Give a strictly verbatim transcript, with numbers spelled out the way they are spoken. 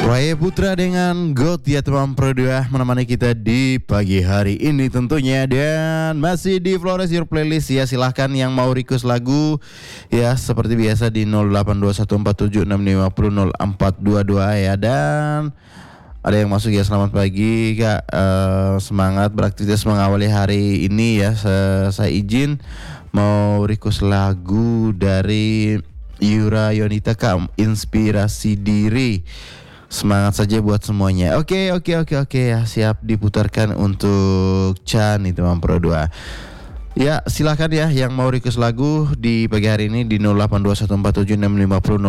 Wahyu Putra dengan God ya teman Pro dua menemani kita di pagi hari ini tentunya. Dan masih di Flores Your Playlist ya, silahkan yang mau request lagu ya seperti biasa di nol delapan dua satu empat tujuh enam lima nol nol empat dua dua ya. Dan ada yang masuk ya, selamat pagi Kak, uh, semangat beraktivitas mengawali hari ini ya. Saya, saya izin mau request lagu dari Yura Yonita Kak, Inspirasi Diri. Semangat saja buat semuanya. Oke oke oke oke ya, siap diputarkan untuk Chan itu teman Pro dua. Ya silakan ya yang mau request lagu di pagi hari ini di nol delapan dua satu empat tujuh enam lima nol